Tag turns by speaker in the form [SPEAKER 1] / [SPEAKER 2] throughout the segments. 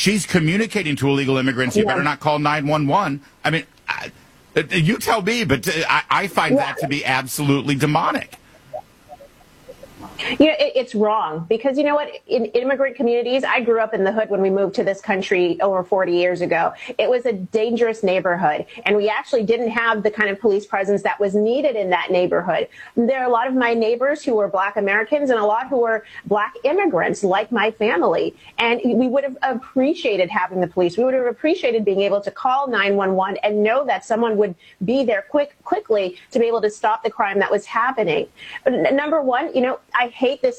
[SPEAKER 1] she's communicating to illegal immigrants, you better not call 911. I mean, you tell me, but I find that to be absolutely demonic.
[SPEAKER 2] You know, it's wrong because, you know what, in immigrant communities, I grew up in the hood when we moved to this country over 40 years ago. It was a dangerous neighborhood, and we actually didn't have the kind of police presence that was needed in that neighborhood. There are a lot of my neighbors who were Black Americans and a lot who were Black immigrants, like my family, and we would have appreciated having the police. We would have appreciated being able to call 911 and know that someone would be there quickly to be able to stop the crime that was happening. Number one, you know, I hate this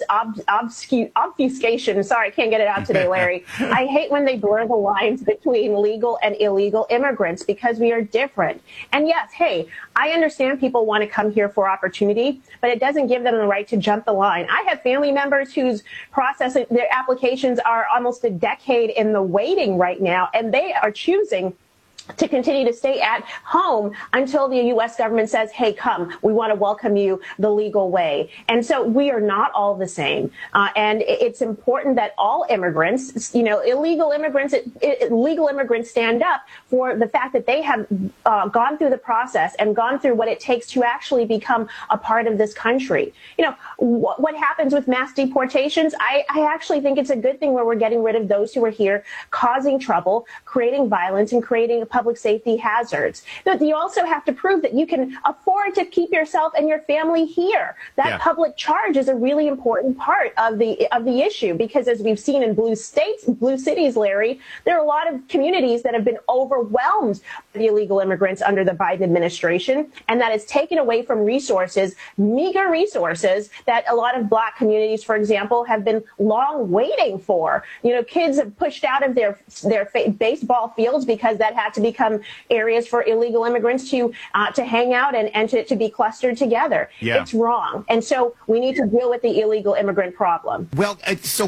[SPEAKER 2] obfuscation. Sorry, I can't get it out today, Larry. I hate when they blur the lines between legal and illegal immigrants because we are different. And yes, hey, I understand people want to come here for opportunity, but it doesn't give them the right to jump the line. I have family members whose their applications are almost a decade in the waiting right now, and they are choosing to continue to stay at home until the U.S. government says, hey, come, we want to welcome you the legal way. And so we are not all the same. And it's important that all immigrants, you know, illegal immigrants, legal immigrants stand up for the fact that they have gone through the process and gone through what it takes to actually become a part of this country. You know, what happens with mass deportations? I actually think it's a good thing where we're getting rid of those who are here causing trouble, creating violence, and creating public safety hazards. But you also have to prove that you can afford to keep yourself and your family here. That public charge is a really important part of the issue, because as we've seen in blue cities, Larry, there are a lot of communities that have been overwhelmed by the illegal immigrants under the Biden administration, and that has taken away from resources, meager resources, that a lot of Black communities, for example, have been long waiting for. You know, kids have pushed out of their baseball fields because that had to become areas for illegal immigrants to hang out and to be clustered together. It's wrong. And so we need to deal with the illegal immigrant problem.
[SPEAKER 1] Well,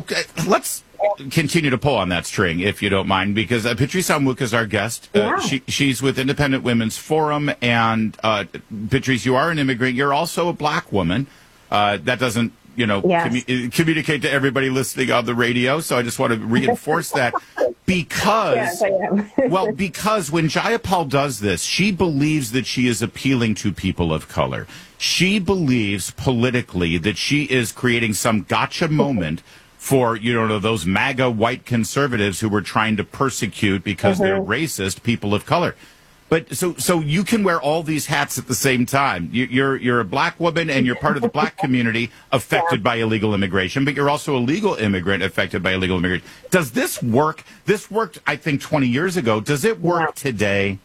[SPEAKER 1] let's continue to pull on that string, if you don't mind, because Patrice Onwuka is our guest. She's with Independent Women's Forum. And Patrice, you are an immigrant. You're also a Black woman. That doesn't, you know, communicate to everybody listening on the radio. So I just want to reinforce that. Because, because when Jayapal does this, she believes that she is appealing to people of color. She believes politically that she is creating some gotcha moment for, you know, those MAGA white conservatives who were trying to persecute because they're racist people of color. But so you can wear all these hats at the same time. You're a Black woman and you're part of the Black community affected by illegal immigration, but you're also a legal immigrant affected by illegal immigration. Does this work? This worked, I think, 20 years ago. Does it work today?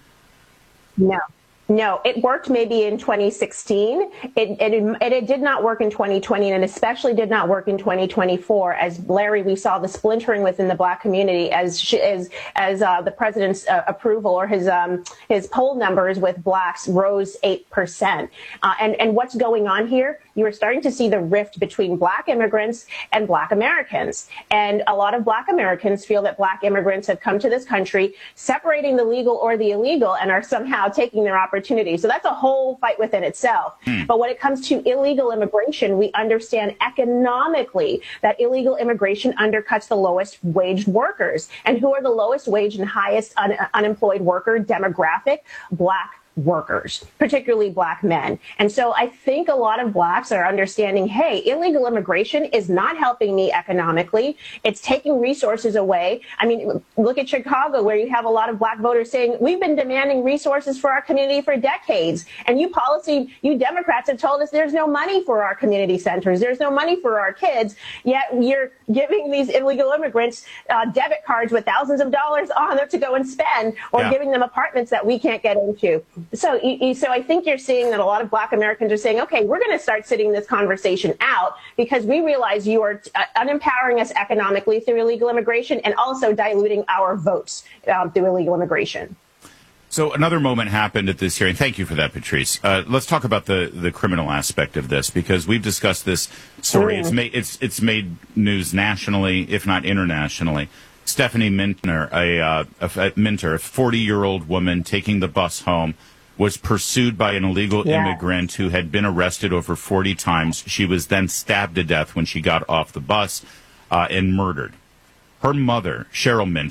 [SPEAKER 1] No, it worked maybe in 2016. It did not work in 2020, and especially did not work in 2024. As Larry, we saw the splintering within the Black community as the president's approval or his poll numbers with Blacks rose 8%. And what's going on here? You are starting to see the rift between Black immigrants and Black Americans. And a lot of Black Americans feel that Black immigrants have come to this country, separating the legal or the illegal, and are somehow taking their opportunity. So that's a whole fight within itself. But when it comes to illegal immigration, we understand economically that illegal immigration undercuts the lowest waged workers. And who are the lowest wage and highest unemployed worker demographic? Black workers, particularly Black men. And so I think a lot of Blacks are understanding, hey, illegal immigration is not helping me economically. It's taking resources away. I mean, look at Chicago, where you have a lot of Black voters saying, we've been demanding resources for our community for decades. And you Democrats have told us there's no money for our community centers. There's no money for our kids. Yet you're giving these illegal immigrants debit cards with thousands of dollars on them to go and spend, or giving them apartments that we can't get into. So I think you're seeing that a lot of Black Americans are saying, okay, we're going to start sitting this conversation out because we realize you are unempowering us economically through illegal immigration and also diluting our votes through illegal immigration. So another moment happened at this hearing. Thank you for that, Patrice. Let's talk about the criminal aspect of this, because we've discussed this story. It's made news nationally, if not internationally. Stephanie Minter, a 40-year-old woman taking the bus home, was pursued by an illegal immigrant who had been arrested over 40 times. She was then stabbed to death when she got off the bus and murdered. Her mother, Cheryl Minter,